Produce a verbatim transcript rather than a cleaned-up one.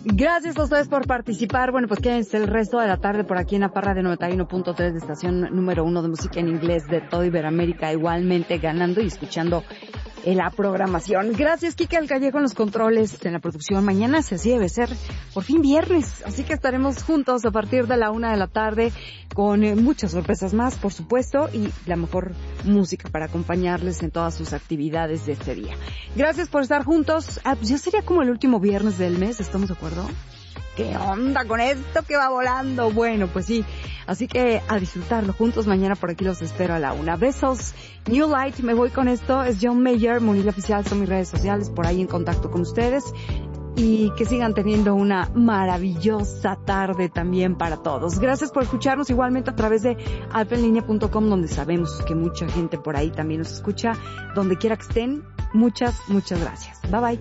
Gracias a ustedes por participar. Bueno, pues quédense el resto de la tarde por aquí en la Parra de noventa y uno punto tres de estación número uno de música en inglés de todo Iberoamérica, igualmente ganando y escuchando la programación. Gracias, Kike Alcallejo en los controles, en la producción. Mañana se así debe ser, por fin viernes, así que estaremos juntos a partir de la una de la tarde con eh, muchas sorpresas más, por supuesto, y la mejor música para acompañarles en todas sus actividades de este día. Gracias por estar juntos. Ah, pues ya sería como el último viernes del mes, ¿estamos de acuerdo? ¿Qué onda con esto que va volando? Bueno, pues sí. Así que a disfrutarlo juntos. Mañana por aquí los espero a la una. Besos. New Light, me voy con esto. Es John Mayer, Munilla Oficial, son mis redes sociales, por ahí en contacto con ustedes. Y que sigan teniendo una maravillosa tarde también para todos. Gracias por escucharnos igualmente a través de alfa en línea punto com, donde sabemos que mucha gente por ahí también nos escucha. Donde quiera que estén, muchas, muchas gracias. Bye bye.